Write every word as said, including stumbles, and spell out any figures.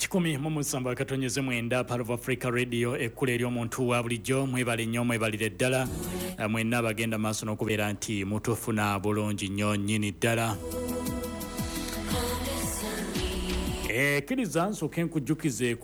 kikumi mu musanvu akatonyeze mwenda Part of Africa Radio ekkula ery'omuntu wa bulijjo mwebale nnyo mwebalire ddala mwenna abagenda maaso n'okubeera nti mutufuna bulungi nnyo nnyini ddala. Ekkiriza nsooke nkujjukize